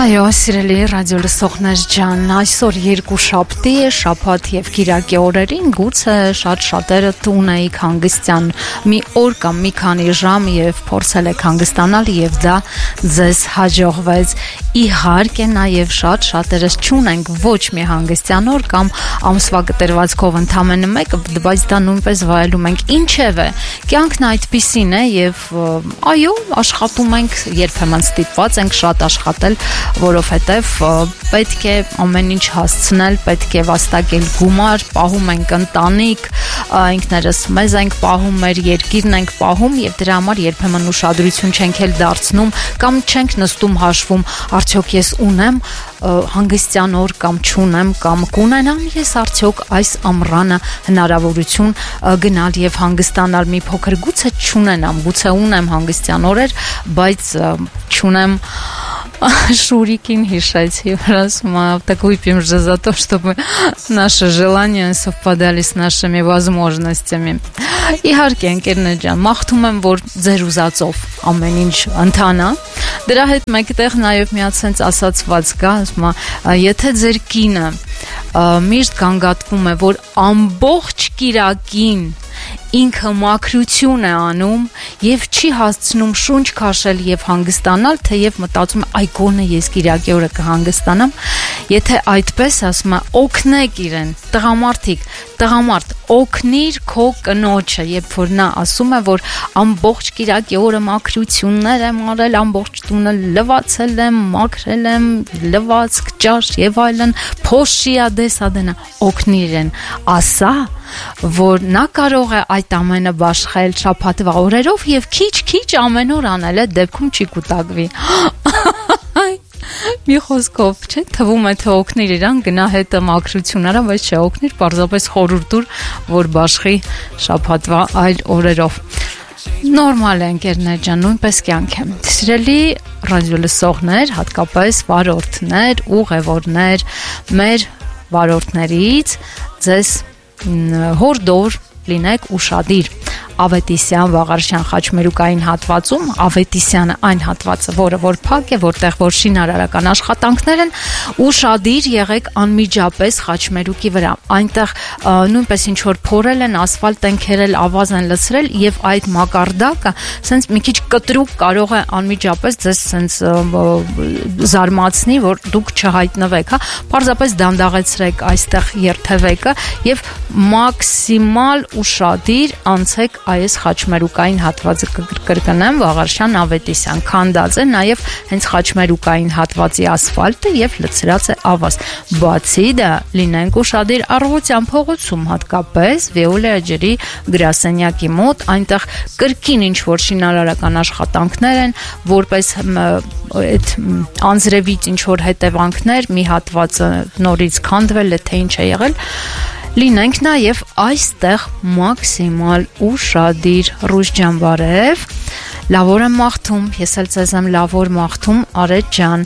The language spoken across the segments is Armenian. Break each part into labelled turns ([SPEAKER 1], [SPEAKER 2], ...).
[SPEAKER 1] Այո, սիրելի ռադիո լսողներ ջան, այսօր երկուշաբթի է, շաբաթ եւ կիրակի օրերին գուցե շատ շատերը տուն եք հանգստյան մի օր կամ մի քանի ժամ եւ փորձել եք հանգստանալ եւ դա ձեզ հաջողվեց։ Իհարկե նաեւ շատ շատերս չունենք ոչ մի հանգստյան օր կամ ամսվա կտրվածքով ընդամենը մեկ, բայց դա նույնպես վայելում ենք։ Ինչևէ, կյանքն այդպիսին է եւ այո, աշխատում ենք, երբեմն ստիպված ենք շատ աշխատել, որովհետև պետք է ամեն ինչ հասցնել, պետք է վաստակել գումար, պահում ենք ընտանիք, ինքներս մեզ ենք պահում, մեր երկիրն ենք պահում եւ դրա համար երբեմն ուշադրություն չենք էլ դարձնում կամ չենք նստում հաշվում, արդյոք ես ունեմ հանգստյան օր կամ չունեմ կամ կունենամ ես արդյոք այս ամռանը հնարավորություն գնալ եւ հանգստանալ մի փոքր, գուցե չունենամ, գուցե ունեմ հանգստյան օրեր, բայց չունեմ. Шурикин хишайте, раз такой пим же за то, чтобы наши желания совпадали с нашими возможностями. Իհարկե ընկերներ ջան, մաղթում եմ, որ ձեր ուզածով ամեն ինչ ընթանա։ Դրա հետ մեկտեղ նաև մի հատ sense ասացված կա, ասում է, եթե ձեր կինը միշտ գանգատվում է, որ ամբողջ կիրակին ինքը մաքրություն է անում եւ չի հասցնում շունչ քաշել եւ հանգստանալ, թեև մտածում է այ գոնե ես կիրակի օրը կհանգստանամ, եթե այդպես ասում է, օգնեք իրեն, տղամարդ, օգնիր քո կնոջը, երբ որ նա ասում է, որ ամբողջ կիրակի օրը մաքրություններ եմ արել, ամբողջ տունը լվացել եմ, մաքրել եմ, լվացք, ճաշ եւ այլն, փոշիա դեսադենա, օգնիր իրեն, ասա որ նա կարող է այդ ամենը բաշխել շաբաթվա օրերով եւ քիչ ամեն օր անել, այդ դեպքում չի կուտակվի։ Մի խոսքով, չէ՞, թվում է թե օգնիր իրան, գնա հետը մաքրություն արա, բայց չէ, օգնիր, պարզապես խորհուրդ տուր, որ բաշխի շաբաթվա այլ օրերով։ Նորմալ է ընկերներ ջան, նույնպես կյանք է։ Սիրելի ռադիո լսողներ, հատկապես վարորդներ, ուղևորներ, մեր վարորդներից ձեզ հորդոր լինեք ուշադիր։ Ավետիսյան Վաղարշյան խաչմերուկային հատվածում, Ավետիսյանը այն հատվածը, որը որ փակ է, որտեղ որ շինարարական աշխատանքներ են, ուշադիր եղեք անմիջապես խաչմերուկի վրա։ Այնտեղ նույնպես ինչ որ փորել են, ասֆալտ են քերել, ավազ են լցրել եւ այդ մակարդակը սենց մի քիչ կտրուկ կարող է անմիջապես ձեզ սենց զարմացնի, որ դուք չհայտնվեք, հա։ Պարզապես դանդաղեցրեք այստեղ երթևեկը եւ մաքսիմալ ուշադիր անցեք այս խաչմերուկային հատվածը կրկնեմ, Վաղարշյան Ավետիսյան քանդած է նաև հենց խաչմերուկային հատվածի ասֆալտը եւ լցրած է ավազ։ Բացի դա, լինենք ուշադիր առողջության փողոցում, հատկապես Վեոլիա ջրի գրասենյակի մոտ, այնտեղ կրկին ինչ որ շինարարական աշխատանքներ են, որպես այդ անձրևից ինչ որ հետևանքներ, մի հատվածը նորից քանդվել է, թե ինչ է եղել, լինենք նաև այստեղ մաքսիմալ ուշադիր Ռուժ ջան բարև, լավ օր եմ մաղթում, ես էլ ձեզ եմ լավ օր մաղթում, Արետ ջան,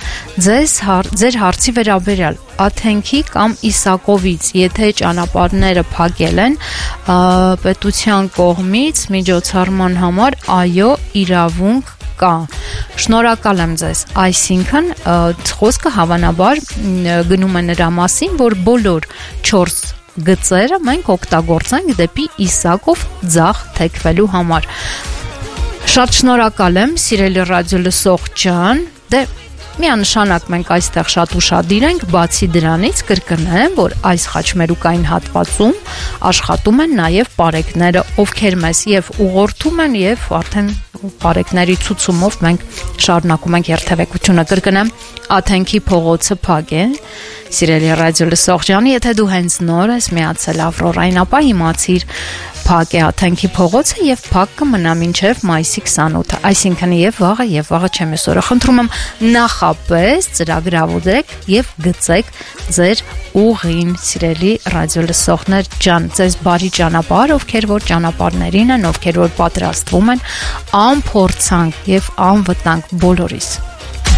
[SPEAKER 1] ձեր հարցի վերաբերյալ Աթենքի կամ Իսակովից, եթե ճանապարհները փակել են պետության կողմից միջոցառման համար, այո, իրավունք կա։ Շնորհակալ եմ ձեզ, այսինքն խոսքը հավանաբար գնում է նրա մասին, որ բոլոր 4 գծերը մենք օգտագործենք դեպի Իսակով ձախ թեքվելու համար։ Շատ շնորհակալ եմ, սիրելի ռադիո լսող ջան, դե միանշանակ մենք այստեղ շատ ուշադիր ենք, բացի դրանից կրկնեմ, որ այս խաչմերուկային հատվածում աշխատում են նաև պարեկները, ովքեր մեզ եւ ուղղորդում են եւ արդեն պարեկների ցուցումով մենք շարունակում ենք երթևեկությունը, կրկնեմ, Աթենքի փողոցը փակ է, սիրելի ռադիո լսող ջան, եթե դու հենց նոր ես միացել Ավրորային, ապա իմացիր փակ է Աթենքի փողոցը եւ փակ կմնա մինչեւ մայիսի 28-ը, այսինքն եւ վաղը չեմ այսօրը, խնդրում եմ նախապես ծրագրավորեք եւ գծեք ձեր ուղին, սիրելի ռադիո լսողներ ջան, ձեզ բարի ճանապարհ, ովքեր որ ճանապարհներին են, ովքեր որ պատրաստվում են, անփորձանք եւ անվտանգ բոլորիս։